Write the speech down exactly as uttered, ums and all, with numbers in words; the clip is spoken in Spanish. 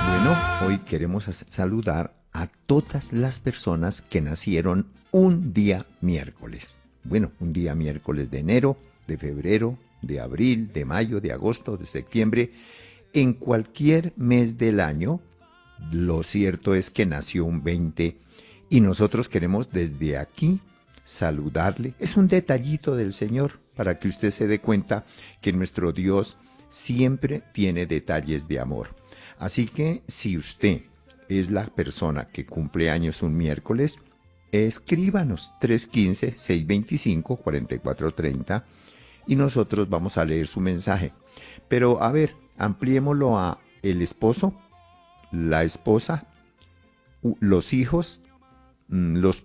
Bueno, hoy queremos as- saludar a todas las personas que nacieron un día miércoles. Bueno, un día miércoles de enero, de febrero, de abril, de mayo, de agosto, de septiembre, en cualquier mes del año. Lo cierto es que nació un veinte y nosotros queremos desde aquí saludarle. Es un detallito del Señor para que usted se dé cuenta que nuestro Dios siempre tiene detalles de amor. Así que si usted es la persona que cumple años un miércoles, escríbanos tres uno cinco, seis dos cinco, cuatro cuatro tres cero y nosotros vamos a leer su mensaje. Pero a ver, ampliémoslo a el esposo, la esposa, u- los hijos, mm, los